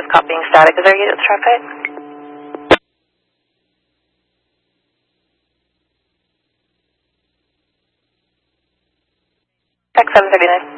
copying static. Is there a unit with traffic? Check 739.